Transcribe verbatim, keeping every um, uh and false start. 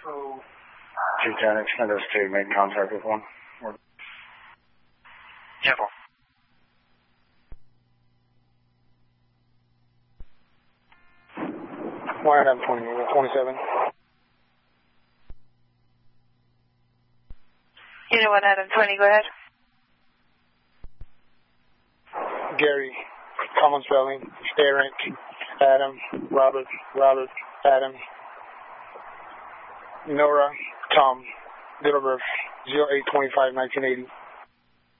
two ten, extend us to make contact with one. Temple. one Adam twenty, twenty-seven. Unit one Adam twenty, go ahead. Gary, common spelling, Eric, Adam, Robert, Robert, Adam, Nora, Tom, Middleburg, zero eight twenty-five nineteen eighty.